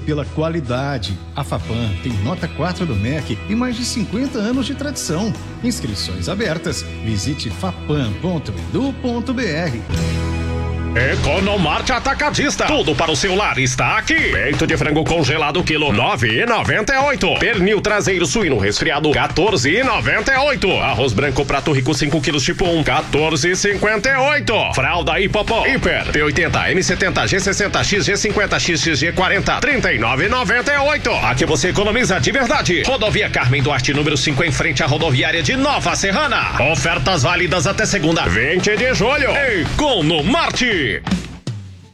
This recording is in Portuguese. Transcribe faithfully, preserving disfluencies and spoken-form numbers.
pela qualidade. A Fapam tem nota quatro do M E C e mais de cinquenta anos de tradição. Inscrições abertas. Visite fapam ponto edu ponto br. Economarte Atacadista. Tudo para o seu lar está aqui. Peito de frango congelado quilo nove reais e noventa e oito centavos. Pernil traseiro suíno resfriado quatorze reais e noventa e oito centavos. Arroz branco prato rico cinco quilos tipo um quatorze reais e cinquenta e oito centavos. Fralda Hipopó Hiper P oitenta, M setenta, G sessenta, X G cinquenta, X X G quarenta trinta e nove reais e noventa e oito centavos. Aqui você economiza de verdade. Rodovia Carmen Duarte número cinco em frente à rodoviária de Nova Serrana. Ofertas válidas até segunda vinte de julho. Economarte.